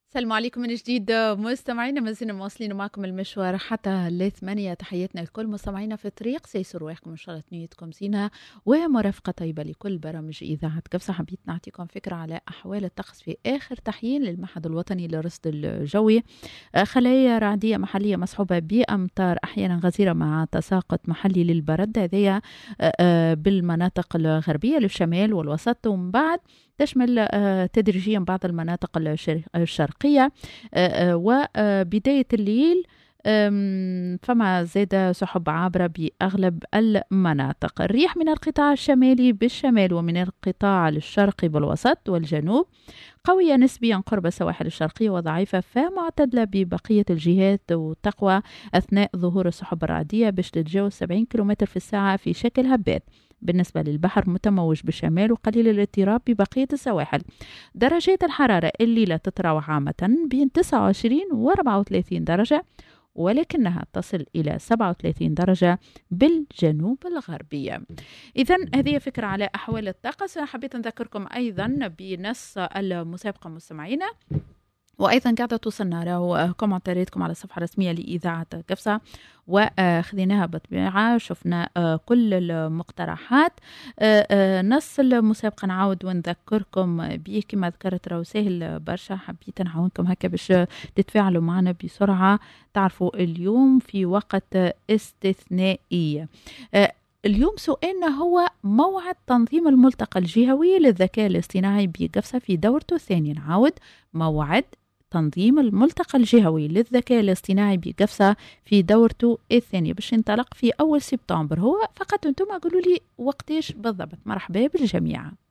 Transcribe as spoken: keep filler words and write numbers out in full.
السلام عليكم من جديد مستمعينا، ما زلنا مواصلين معكم المشوار حتى لثمانية. تحياتنا لكل مستمعينا في الطريق، سيسر رواحكم إن شاء الله تنيتكم زينة ومرافقة طيبة لكل برامج إذاعة كفصة. حبيت نعطيكم فكرة على أحوال الطقس في آخر تحيين للمعهد الوطني للرصد الجوي. خلايا رعدية محلية مصحوبة بأمطار أحيانا غزيرة مع تساقط محلي للبرد، هذه بالمناطق الغربية للشمال والوسط، ومن بعد تشمل تدريجيا بعض المناطق الشرقية. وبداية الليل فما زاد سحب عابرة بأغلب المناطق. الريح من القطاع الشمالي بالشمال ومن القطاع الشرقي بالوسط والجنوب قوية نسبيا قرب السواحل الشرقية وضعيفة فمعتدلة ببقية الجهات، وتقوى أثناء ظهور السحب الرعدية بشدة الجو سبعين كيلومتر في الساعة في شكل هبات. بالنسبة للبحر متموج بالشمال وقليل الاضطراب ببقية السواحل. درجات الحرارة الليلة تتراوح عامة بين تسعة وعشرين و أربعة وثلاثين درجة، ولكنها تصل إلى سبعة وثلاثين درجة بالجنوب الغربي. إذن هذه فكرة على أحوال الطقس. حبيت نذكركم أيضا بنص المسابقة مستمعينا، وأيضا قاعدة توصلنا كومنتارياتكم على الصفحة الرسمية لإذاعة كفصة، وخذيناها بطبيعة، شفنا كل المقترحات. نص المسابقة نعاود ونذكركم به كما ذكرت، راهو سهل برشا. حبيت نعاونكم هكا باش تتفاعلوا معنا بسرعة. تعرفوا اليوم في وقت استثنائي. اليوم سؤالنا هو موعد تنظيم الملتقى الجهوي للذكاء الاصطناعي بقفصة في دورته الثانية. نعاود، موعد تنظيم الملتقى الجهوي للذكاء الاصطناعي بقفصة في دورته الثانية باش ينطلق في أول سبتمبر. هو فقط أنتم قولوا لي وقتاش بالضبط. مرحبا بالجميع.